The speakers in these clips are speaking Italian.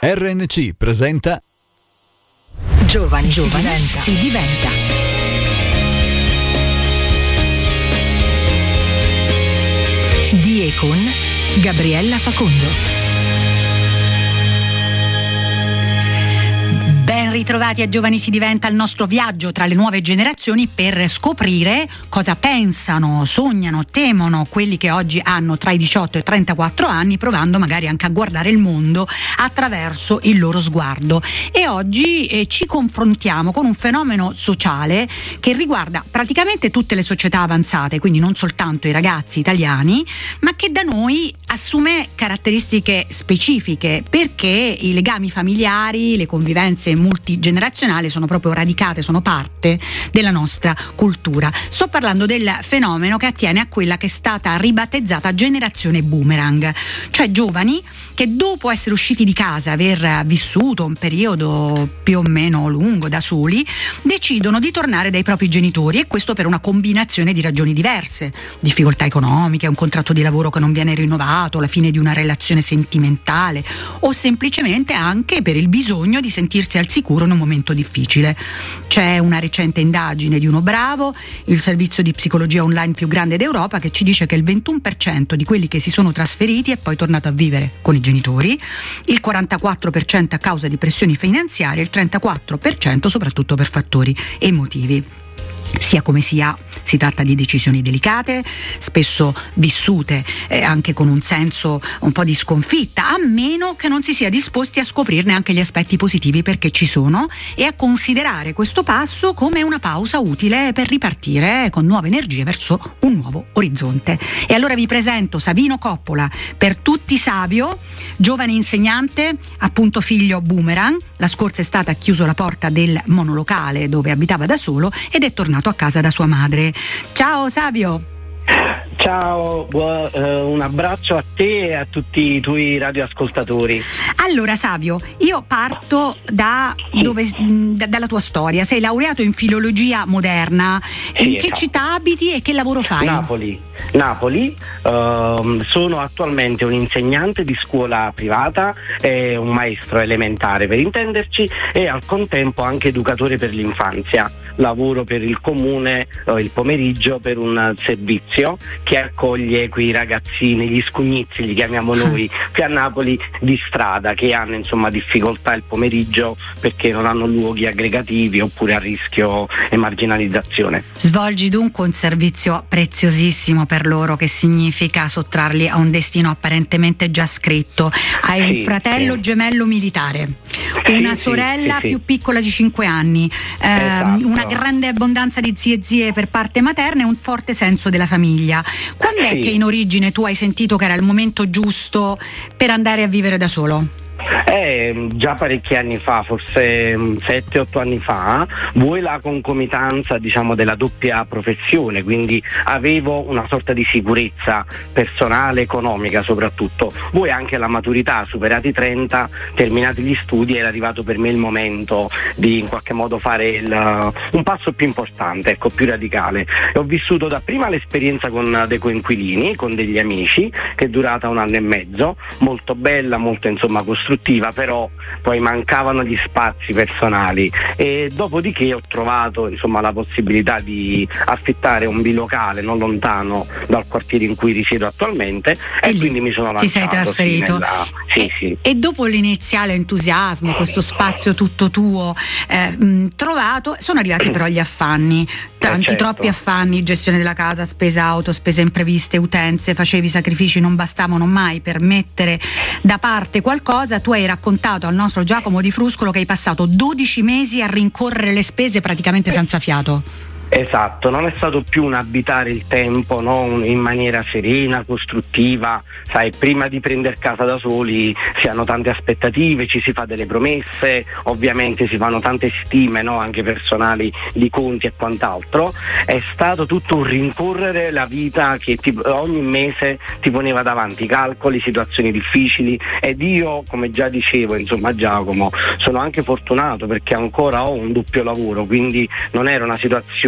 RNC presenta Giovani si diventa. Di e con Gabriella Facondo. Ben ritrovati a Giovani si diventa, il nostro viaggio tra le nuove generazioni per scoprire cosa pensano, sognano, temono quelli che oggi hanno tra i 18 e i 34 anni, provando magari anche a guardare il mondo attraverso il loro sguardo. E oggi ci confrontiamo con un fenomeno sociale che riguarda praticamente tutte le società avanzate, quindi non soltanto i ragazzi italiani, ma che da noi assume caratteristiche specifiche, perché i legami familiari, le convivenze multigenerazionali sono proprio radicate, sono parte della nostra cultura. Sto parlando del fenomeno che attiene a quella che è stata ribattezzata generazione boomerang, cioè giovani che dopo essere usciti di casa, aver vissuto un periodo più o meno lungo da soli, decidono di tornare dai propri genitori, e questo per una combinazione di ragioni diverse: difficoltà economiche, un contratto di lavoro che non viene rinnovato, la fine di una relazione sentimentale, o semplicemente anche per il bisogno di sentirsi al sicuro in un momento difficile. C'è una recente indagine di Uno Bravo, il servizio di psicologia online più grande d'Europa, che ci dice che il 21% di quelli che si sono trasferiti è poi tornato a vivere con i genitori, il 44% a causa di pressioni finanziarie, il 34% soprattutto per fattori emotivi. Sia come sia, si tratta di decisioni delicate, spesso vissute anche con un senso un po' di sconfitta, a meno che non si sia disposti a scoprirne anche gli aspetti positivi, perché ci sono, e a considerare questo passo come una pausa utile per ripartire con nuove energie verso un nuovo orizzonte. E allora vi presento Savino Coppola, per tutti Savio, giovane insegnante, appunto figlio boomerang. La scorsa estate ha chiuso la porta del monolocale dove abitava da solo ed è tornato a casa da sua madre. Ciao Savio. Ciao, un abbraccio a te e a tutti i tuoi radioascoltatori. Allora Savio, io parto dalla tua storia. Sei laureato in filologia moderna. Sì, in che città abiti e che lavoro fai? Napoli. Sono attualmente un insegnante di scuola privata e un maestro elementare, per intenderci, e al contempo anche educatore per l'infanzia. Lavoro per il comune il pomeriggio per un servizio che accoglie quei ragazzini, gli scugnizi li chiamiamo noi qui a Napoli, di strada, che hanno insomma difficoltà il pomeriggio perché non hanno luoghi aggregativi oppure a rischio marginalizzazione. Svolgi dunque un servizio preziosissimo per loro, che significa sottrarli a un destino apparentemente già scritto. Hai un fratello gemello militare, una sorella più piccola di 5 anni, una grande abbondanza di zie per parte materna e un forte senso della famiglia. Quando è che in origine tu hai sentito che era il momento giusto per andare a vivere da solo? Già parecchi anni fa, forse 7-8 anni fa, vuoi la concomitanza della doppia professione, quindi avevo una sorta di sicurezza personale, economica soprattutto, vuoi anche la maturità, superati i 30, terminati gli studi, era arrivato per me il momento di in qualche modo fare un passo più importante, più radicale. E ho vissuto dapprima l'esperienza con dei coinquilini, con degli amici, che è durata 1 anno e mezzo, molto bella, molto costruttiva, però poi mancavano gli spazi personali, e dopodiché ho trovato la possibilità di affittare un bilocale non lontano dal quartiere in cui risiedo attualmente, e quindi mi sono lanciato. Ti sei trasferito? Sì. E dopo l'iniziale entusiasmo, questo spazio tutto tuo trovato, sono arrivati però gli affanni, troppi affanni: gestione della casa, spesa auto, spese impreviste, utenze. Facevi sacrifici, non bastavano mai per mettere da parte qualcosa. Tu hai raccontato al nostro Giacomo Di Fruscolo che hai passato 12 mesi a rincorrere le spese praticamente senza fiato. Esatto, non è stato più un abitare il tempo in maniera serena, costruttiva. Sai, prima di prendere casa da soli si hanno tante aspettative, ci si fa delle promesse, ovviamente si fanno tante stime anche personali di conti e quant'altro. È stato tutto un rincorrere la vita che ogni mese ti poneva davanti calcoli, situazioni difficili, ed io, come già dicevo a Giacomo, sono anche fortunato perché ancora ho un doppio lavoro, quindi non era una situazione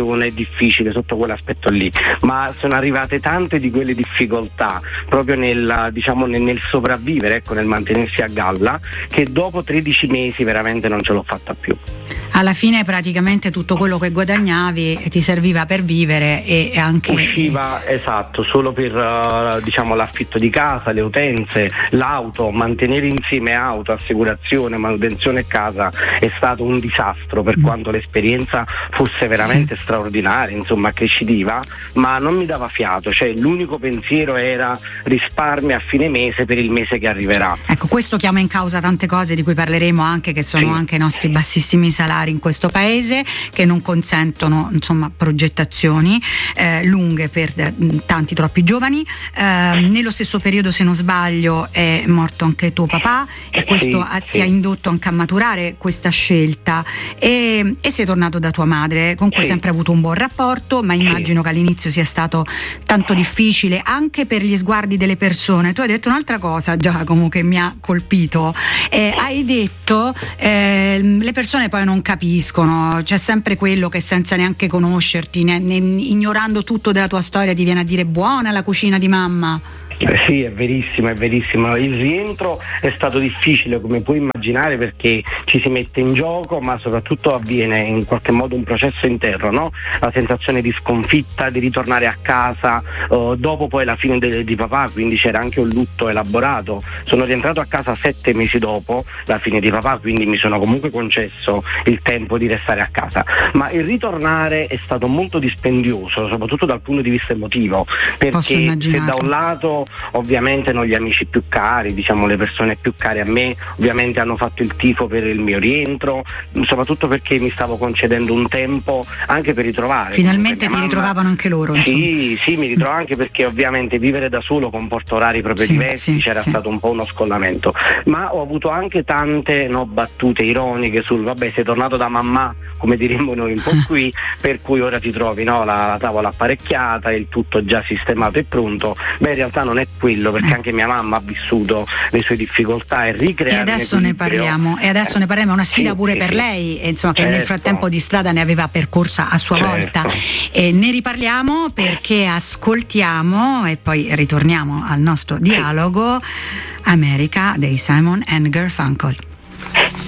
situazione difficile sotto quell'aspetto lì, ma sono arrivate tante di quelle difficoltà proprio nel sopravvivere, ecco, nel mantenersi a galla, che dopo 13 mesi veramente non ce l'ho fatta più. Alla fine praticamente tutto quello che guadagnavi ti serviva per vivere e anche usciva, esatto, solo per l'affitto di casa, le utenze, l'auto. Mantenere insieme auto, assicurazione, manutenzione e casa è stato un disastro, per quanto l'esperienza fosse veramente straordinaria, insomma accrescitiva, ma non mi dava fiato, cioè l'unico pensiero era risparmio a fine mese per il mese che arriverà. Ecco, questo chiama in causa tante cose di cui parleremo, anche che sono anche i nostri bassissimi salari in questo paese, che non consentono progettazioni lunghe per tanti troppi giovani. Nello stesso periodo, se non sbaglio, è morto anche tuo papà e questo ti ha indotto anche a maturare questa scelta e sei tornato da tua madre, con cui hai sempre avuto un buon rapporto, ma immagino che all'inizio sia stato tanto difficile anche per gli sguardi delle persone. Tu hai detto un'altra cosa, Giacomo, che mi ha colpito, hai detto le persone poi non capiscono, c'è sempre quello che senza neanche conoscerti, ignorando tutto della tua storia, ti viene a dire buona la cucina di mamma. Sì, è verissimo. Il rientro è stato difficile, come puoi immaginare, perché ci si mette in gioco, ma soprattutto avviene in qualche modo un processo interno, no? La sensazione di sconfitta, di ritornare a casa, dopo poi la fine di papà, quindi c'era anche un lutto elaborato. Sono rientrato a casa 7 mesi dopo la fine di papà, quindi mi sono comunque concesso il tempo di restare a casa, ma il ritornare è stato molto dispendioso, soprattutto dal punto di vista emotivo, perché se da un lato ovviamente gli amici più cari, le persone più care a me, ovviamente hanno fatto il tifo per il mio rientro, soprattutto perché mi stavo concedendo un tempo anche per ritrovare. Finalmente ti ritrovavano anche loro. Sì, mi ritrovo anche perché ovviamente vivere da solo comporta orari proprio diversi, c'era stato un po' uno scollamento, ma ho avuto anche tante battute ironiche sul vabbè, sei tornato da mamma, come diremmo noi un po' qui, per cui ora ti trovi la tavola apparecchiata, il tutto già sistemato e pronto. Beh, in realtà non è quello, perché anche mia mamma ha vissuto le sue difficoltà e ricreare. E adesso ne parliamo, è una sfida pure per lei, insomma, che nel frattempo di strada ne aveva percorsa a sua volta. E ne riparliamo perché ascoltiamo e poi ritorniamo al nostro dialogo America dei Simon & Garfunkel.